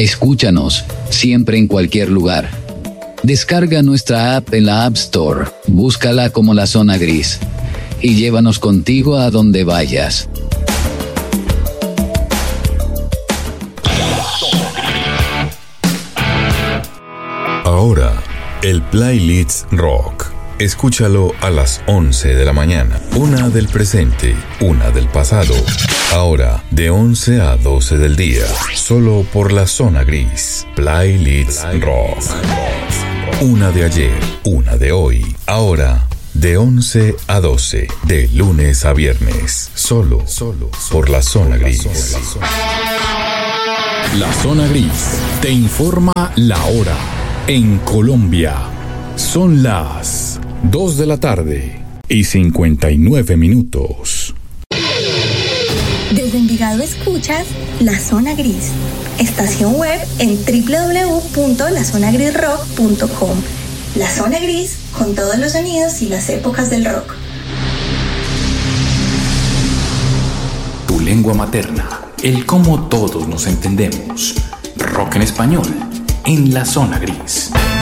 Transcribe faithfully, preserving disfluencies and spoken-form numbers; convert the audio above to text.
Escúchanos, siempre en cualquier lugar. Descarga nuestra app en la App Store, búscala como La Zona Gris y llévanos contigo a donde vayas. Ahora, el Playlist Rock. Escúchalo a las once de la mañana. Una del presente, una del pasado. Ahora, de once a doce del día. Solo por La Zona Gris. Playlist Rock. Una de ayer, una de hoy. Ahora, de once a doce. De lunes a viernes. Solo, solo por La Zona Gris. La Zona Gris te informa la hora. En Colombia son las dos de la tarde y cincuenta y nueve minutos. Desde Envigado escuchas La Zona Gris, estación web en doble u doble u doble u punto la zona gris rock punto com. La Zona Gris con todos los sonidos y las épocas del rock. Tu lengua materna, el cómo todos nos entendemos. Rock en español, en La Zona Gris.